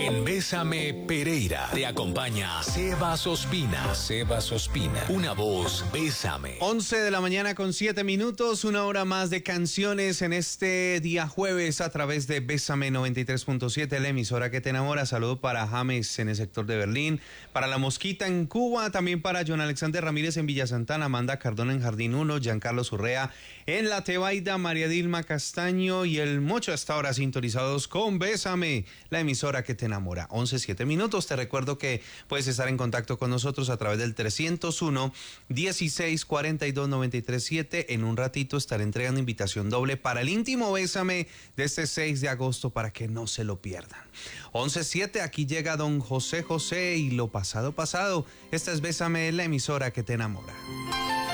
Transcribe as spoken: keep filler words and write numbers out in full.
En Bésame Pereira te acompaña Sebas Ospina. Sebas Ospina, una voz, Bésame. once de la mañana con siete minutos, una hora más de canciones en este día jueves a través de Bésame noventa y tres punto siete, la emisora que te enamora. Saludo para James en el sector de Berlín, para La Mosquita en Cuba, también para John Alexander Ramírez en Villa Santana, Amanda Cardona en Jardín uno, Giancarlo Urrea en La Tebaida, María Dilma Castaño y el Mocho hasta ahora sintonizados con Bésame, la emisora que te enamora. once, siete minutos. Te recuerdo que puedes estar en contacto con nosotros a través del trescientos uno, dieciséis, cuarenta y dos, noventa y tres, siete. En un ratito estaré entregando invitación doble para el íntimo Bésame de este seis de agosto para que no se lo pierdan. once, siete, aquí llega don José José y lo pasado pasado. Esta es Bésame, la emisora que te enamora.